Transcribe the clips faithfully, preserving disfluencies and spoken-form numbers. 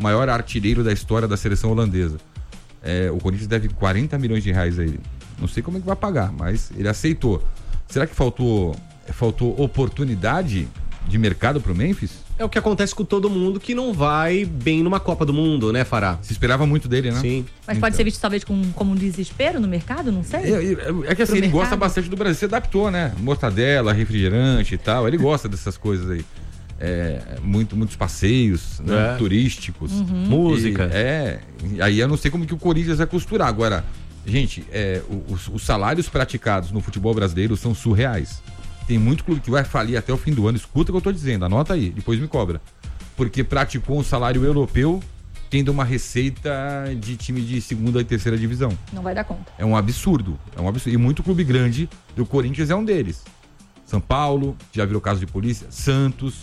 maior artilheiro da história da seleção holandesa. É, o Corinthians deve quarenta milhões de reais a ele. Não sei como é que vai pagar, mas ele aceitou. Será que faltou, faltou oportunidade de mercado pro Memphis? É o que acontece com todo mundo que não vai bem numa Copa do Mundo, né, Fará? Se esperava muito dele, né? Sim. Mas pode ser visto talvez com, como um desespero no mercado, não sei? É, é, é que assim, Pro ele mercado? gosta bastante do Brasil. Se adaptou, né? Mortadela, refrigerante e tal. Ele gosta dessas coisas aí. É, muito, muitos passeios, né? É. Turísticos. Uhum. Música. E, é. Aí eu não sei como que o Corinthians vai costurar. Agora, gente, é, os, os salários praticados no futebol brasileiro são surreais. Tem muito clube que vai falir até o fim do ano. Escuta o que eu tô dizendo, anota aí, depois me cobra. Porque praticou um salário europeu tendo uma receita de time de segunda e terceira divisão. Não vai dar conta. É um absurdo, é um absurdo. E muito clube grande, o Corinthians é um deles. São Paulo, já virou caso de polícia, Santos,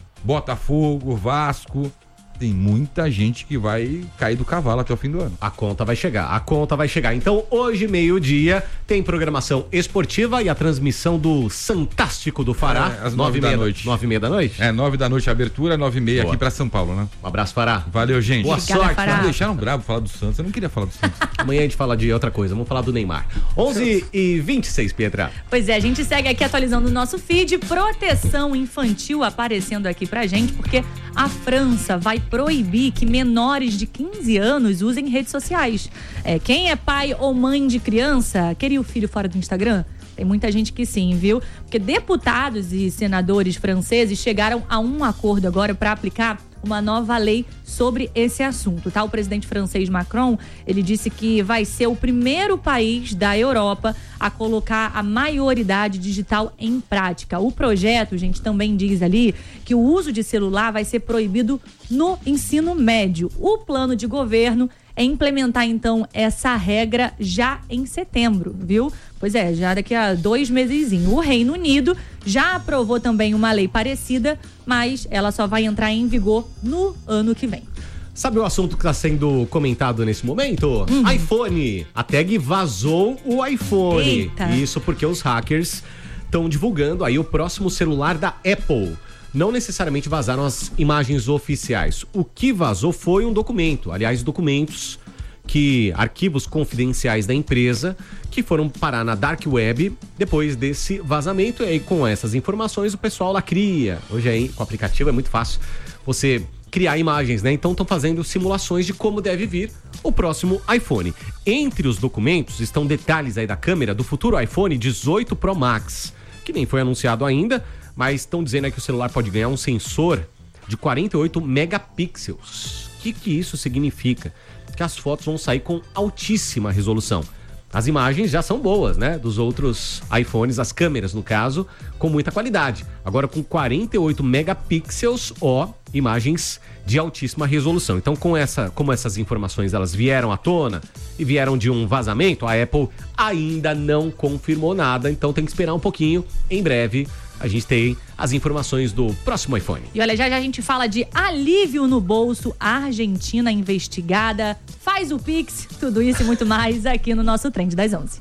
Botafogo, Vasco. Tem muita gente que vai cair do cavalo até o fim do ano. A conta vai chegar, a conta vai chegar. Então, hoje, meio-dia, tem programação esportiva e a transmissão do Santástico do Fará. É, às nove da noite. Nove e meia da noite? É, nove da noite a abertura, nove e meia aqui pra São Paulo, né? Um abraço, Fará. Valeu, gente. Boa Obrigada, sorte. Fará. Me deixaram bravo falar do Santos, eu não queria falar do Santos. Amanhã a gente fala de outra coisa, vamos falar do Neymar. onze e vinte e seis, Pietra. Pois é, a gente segue aqui atualizando o nosso feed. Proteção infantil aparecendo aqui pra gente, porque a França vai proibir que menores de quinze anos usem redes sociais. É, quem é pai ou mãe de criança, queria o filho fora do Instagram? Tem muita gente que sim, viu? Porque deputados e senadores franceses chegaram a um acordo agora para aplicar uma nova lei sobre esse assunto, tá? O presidente francês Macron, ele disse que vai ser o primeiro país da Europa a colocar a maioridade digital em prática. O projeto, gente, também diz ali que o uso de celular vai ser proibido no ensino médio. O plano de governo é implementar, então, essa regra já em setembro, viu? Pois é, já daqui a dois mesezinhos. O Reino Unido já aprovou também uma lei parecida, mas ela só vai entrar em vigor no ano que vem. Sabe o assunto que está sendo comentado nesse momento? Uhum. iPhone. A tag vazou o iPhone. Eita. Isso porque os hackers estão divulgando aí o próximo celular da Apple. Não necessariamente vazaram as imagens oficiais. O que vazou foi um documento. Aliás, documentos que... arquivos confidenciais da empresa que foram parar na Dark Web depois desse vazamento. E aí, com essas informações, o pessoal lá cria. Hoje aí, com o aplicativo, é muito fácil você criar imagens, né? Então, estão fazendo simulações de como deve vir o próximo iPhone. Entre os documentos estão detalhes aí da câmera do futuro iPhone dezoito Pro Max, que nem foi anunciado ainda, mas estão dizendo aí que o celular pode ganhar um sensor de quarenta e oito megapixels. O que, que isso significa? Que as fotos vão sair com altíssima resolução. As imagens já são boas, né? Dos outros iPhones, as câmeras, no caso, com muita qualidade. Agora, com quarenta e oito megapixels, ó, imagens de altíssima resolução. Então, com essa, como essas informações elas vieram à tona e vieram de um vazamento, a Apple ainda não confirmou nada. Então, tem que esperar um pouquinho. Em breve, a gente tem as informações do próximo iPhone. E olha, já já a gente fala de alívio no bolso, Argentina investigada, faz o Pix, tudo isso e muito mais aqui no nosso Trend das onze.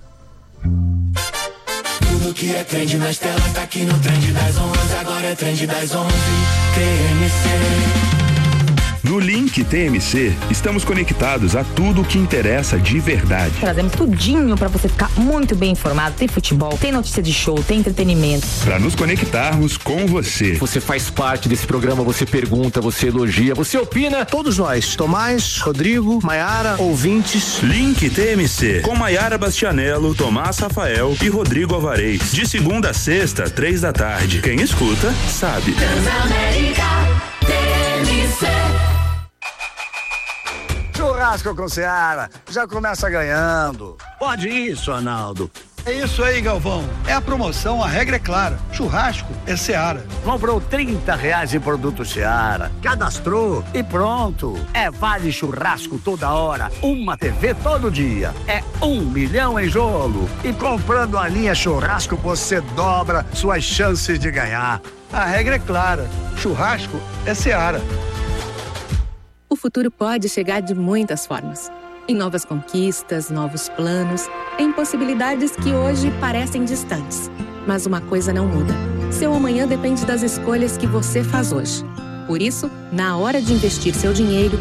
Tudo que é trend nas telas tá aqui no Trend das onze, agora é Trend das onze, T M C. No Link T M C, estamos conectados a tudo o que interessa de verdade. Trazemos tudinho pra você ficar muito bem informado. Tem futebol, tem notícia de show, tem entretenimento. Para nos conectarmos com você. Você faz parte desse programa, você pergunta, você elogia, você opina. Todos nós, Tomás, Rodrigo, Maiara, ouvintes. Link T M C, com Maiara Bastianello, Tomás Rafael e Rodrigo Alvarez. De segunda a sexta, três da tarde. Quem escuta, sabe. Transamérica, T M C. Churrasco com Seara, já começa ganhando. Pode isso, Arnaldo. É isso aí, Galvão. É a promoção, a regra é clara. Churrasco é Seara. Comprou trinta reais em produto Seara, cadastrou e pronto. É vale churrasco toda hora, uma T V todo dia. É um milhão em jogo. E comprando a linha churrasco, você dobra suas chances de ganhar. A regra é clara. Churrasco é Seara. O futuro pode chegar de muitas formas. Em novas conquistas, novos planos, em possibilidades que hoje parecem distantes. Mas uma coisa não muda. Seu amanhã depende das escolhas que você faz hoje. Por isso, na hora de investir seu dinheiro,